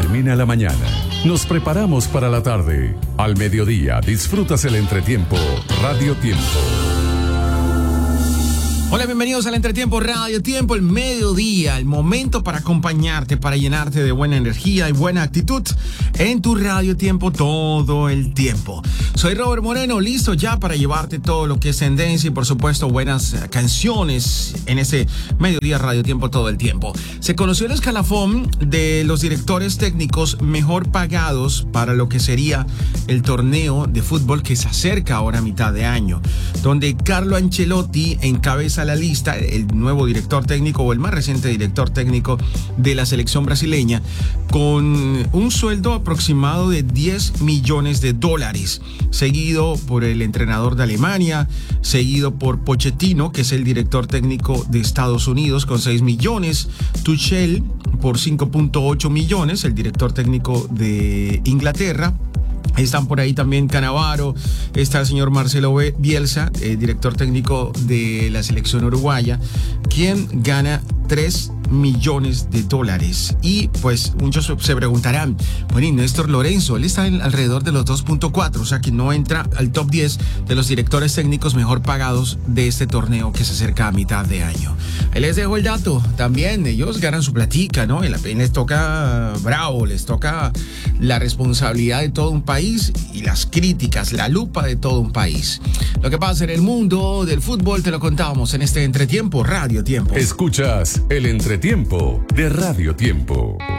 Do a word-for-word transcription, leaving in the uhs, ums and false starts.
termina la mañana, nos preparamos para la tarde. Al mediodía disfrutas el entretiempo Radio Tiempo. Hola, bienvenidos al Entretiempo Radio Tiempo, el mediodía, el momento para acompañarte, para llenarte de buena energía y buena actitud en tu Radio Tiempo todo el tiempo. Soy Robert Moreno, listo ya para llevarte todo lo que es tendencia y por supuesto buenas canciones en ese mediodía Radio Tiempo todo el tiempo. Se conoció el escalafón de los directores técnicos mejor pagados para lo que sería el torneo de fútbol que se acerca ahora a mitad de año, donde Carlo Ancelotti encabeza la lista, el nuevo director técnico o el más reciente director técnico de la selección brasileña, con un sueldo aproximado de diez millones de dólares, seguido por el entrenador de Alemania, seguido por Pochettino, que es el director técnico de Estados Unidos, con seis millones, Tuchel por cinco punto ocho millones, el director técnico de Inglaterra. Están por ahí también Cannavaro, está el señor Marcelo Bielsa, eh, director técnico de la selección uruguaya, quien gana tres millones de dólares. Y pues muchos se preguntarán, bueno, y Néstor Lorenzo, él está en alrededor de los dos punto cuatro, o sea que no entra al top diez de los directores técnicos mejor pagados de este torneo que se acerca a mitad de año. Ahí les dejo el dato, también ellos ganan su platica, ¿no? Y les toca bravo, les toca la responsabilidad de todo un país y las críticas, la lupa de todo un país. Lo que pasa en el mundo del fútbol te lo contábamos en este Entretiempo Radio Tiempo. Escuchas el Entretiempo de Radio Tiempo.